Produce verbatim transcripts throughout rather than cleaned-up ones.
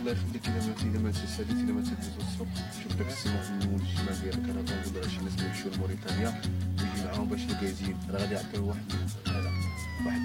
الله يخليك اذا ما اذا ما تساليت اذا ما تهز الصبح شوف داك السماح المول الشمال ديال كندا نقول شي ناس يمشيو لموريتانيا ويجي معاهم باش الكازين راه غادي يعطيو واحد هذا واحد.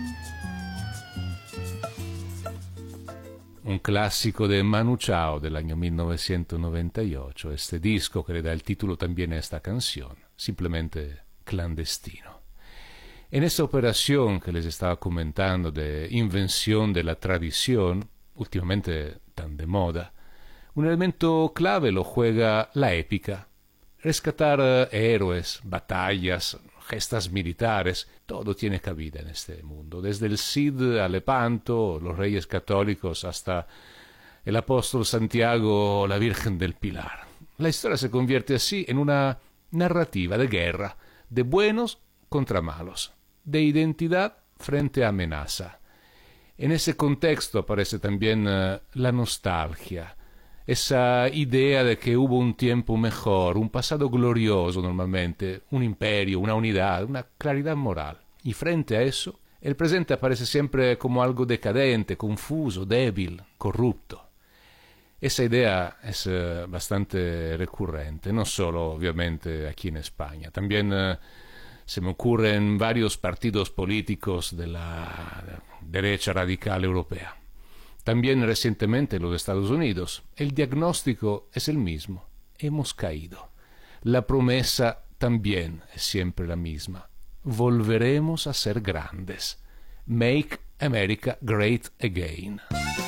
Un clásico de Manu Chao del año mil novecientos noventa y ocho, este disco que le da el título también a esta canción, simplemente Clandestino. En esta operación que les estaba comentando de invención de la tradición, últimamente tan de moda, un elemento clave lo juega la épica. Rescatar uh, héroes, batallas, gestas militares, todo tiene cabida en este mundo, desde el Cid a Lepanto, los reyes católicos, hasta el apóstol Santiago o la Virgen del Pilar. La historia se convierte así en una narrativa de guerra, de buenos contra malos, de identidad frente a amenaza. En ese contexto aparece también uh, la nostalgia, esa idea de que hubo un tiempo mejor, un pasado glorioso normalmente, un imperio, una unidad, una claridad moral. Y frente a eso, el presente aparece siempre como algo decadente, confuso, débil, corrupto. Esa idea es uh, bastante recurrente, no solo obviamente aquí en España, también uh, se me ocurren varios partidos políticos de la derecha radical europea. También recientemente en los Estados Unidos, el diagnóstico es el mismo. Hemos caído. La promesa también es siempre la misma. Volveremos a ser grandes. Make America Great Again.